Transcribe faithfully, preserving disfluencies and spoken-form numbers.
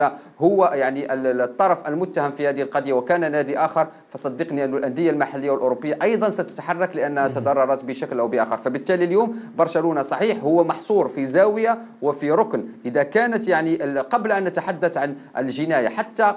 هو يعني الطرف المتهم في هذه القضية وكان نادي آخر، فصدقني أن الأندية المحلية والأوروبية أيضا ستتحرك لأنها تضررت بشكل أو بآخر. فبالتالي اليوم برشلونة صحيح هو محصور في زاوية وفي ركن. إذا كانت يعني قبل أن نتحدث عن الجناية حتى